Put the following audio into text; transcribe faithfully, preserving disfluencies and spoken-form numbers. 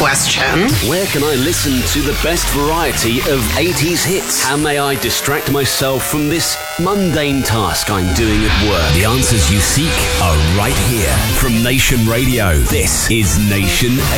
question. Where can I listen to the best variety of eighties hits? How may I distract myself from this mundane task I'm doing at work? The answers you seek are right here. From Nation Radio, this is Nation